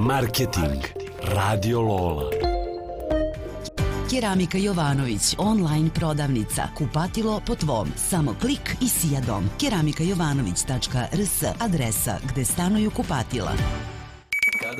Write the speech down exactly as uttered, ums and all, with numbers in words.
Marketing Radio Lola. Keramika Jovanović, online prodavnica, kupatilo po tvom, samo klik i sija dom. keramika jovanović tačka r s, adresa gde stanuju kupatila.